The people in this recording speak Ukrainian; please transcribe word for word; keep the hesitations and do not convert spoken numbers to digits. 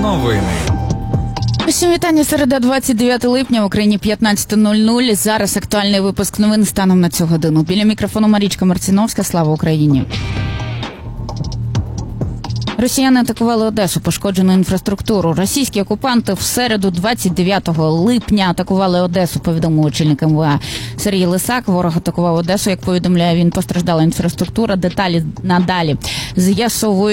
Новини. Усім вітання, середа, двадцять дев'яте липня, в Україні п'ятнадцяте нуль нуль. Зараз актуальний випуск новин станом на цю годину. Біля мікрофону Марічка Марціновська. Слава Україні. Росіяни атакували Одесу, пошкоджену інфраструктуру. Російські окупанти в середу, двадцять дев'ятого липня, атакували Одесу, повідомив очільник ем ве а Сергій Лисак. Ворог атакував Одесу, як повідомляє він, постраждала інфраструктура. Деталі надалі з'ясовують.